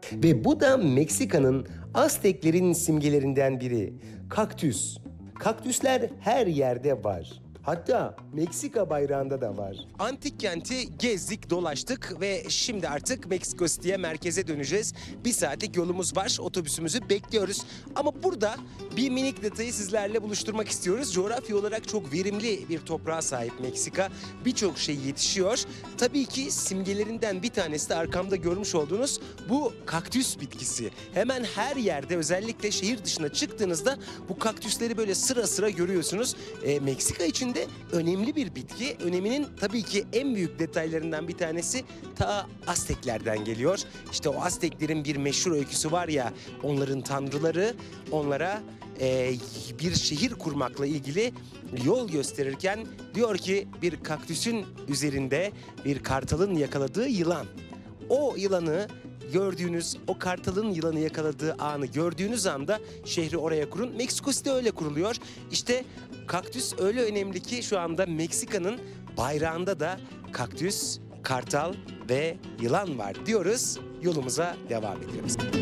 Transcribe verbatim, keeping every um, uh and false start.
Ve bu da Meksika'nın Azteklerin simgelerinden biri. Kaktüs. Kaktüsler her yerde var. Hatta Meksika bayrağında da var. Antik kenti gezdik, dolaştık ve şimdi artık Meksiko City'ye, merkeze döneceğiz. Bir saatlik yolumuz var, otobüsümüzü bekliyoruz. Ama burada bir minik detayı sizlerle buluşturmak istiyoruz. Coğrafya olarak çok verimli bir toprağa sahip Meksika. Birçok şey yetişiyor. Tabii ki simgelerinden bir tanesi de arkamda görmüş olduğunuz bu kaktüs bitkisi. Hemen her yerde, özellikle şehir dışına çıktığınızda bu kaktüsleri böyle sıra sıra görüyorsunuz. E, Meksika için de önemli bir bitki. Öneminin tabii ki en büyük detaylarından bir tanesi ta Azteklerden geliyor. İşte o Azteklerin bir meşhur öyküsü var ya, onların tanrıları onlara e, bir şehir kurmakla ilgili yol gösterirken diyor ki bir kaktüsün üzerinde bir kartalın yakaladığı yılan. O yılanı gördüğünüz, o kartalın yılanı yakaladığı anı gördüğünüz anda şehri oraya kurun. Meksiko City öyle kuruluyor. İşte kaktüs öyle önemli ki şu anda Meksika'nın bayrağında da kaktüs, kartal ve yılan var diyoruz. Yolumuza devam ediyoruz.